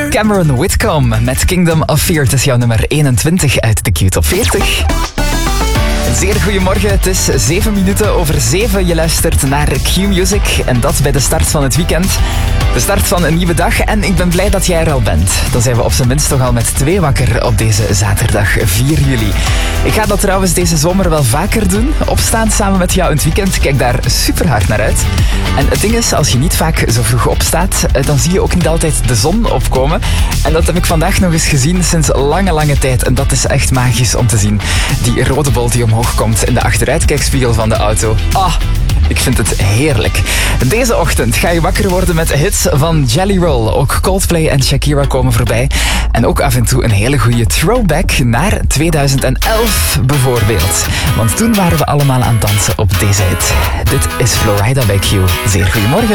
Cameron Whitcomb met Kingdom of Fear. Het is jouw nummer 21 uit de Q-top 40. Een zeer goedemorgen, het is 7 minuten over 7. Je luistert naar Q-Music en dat bij de start van het weekend. De start van een nieuwe dag en ik ben blij dat jij er al bent. Dan zijn we op zijn minst toch al met 2 wakker op deze zaterdag 4 juli. Ik ga dat trouwens deze zomer wel vaker doen. Opstaan samen met jou in het weekend. Kijk daar super hard naar uit. En het ding is, als je niet vaak zo vroeg opstaat, dan zie je ook niet altijd de zon opkomen. En dat heb ik vandaag nog eens gezien sinds lange tijd. En dat is echt magisch om te zien. Die rode bol die omhoog komt in de achteruitkijkspiegel van de auto. Ik vind het heerlijk. Deze ochtend ga je wakker worden met hits van Jelly Roll. Ook Coldplay en Shakira komen voorbij. En ook af en toe een hele goede throwback naar 2011 bijvoorbeeld. Want toen waren we allemaal aan het dansen op deze hit. Dit is Florida bij Q. Zeer goedemorgen.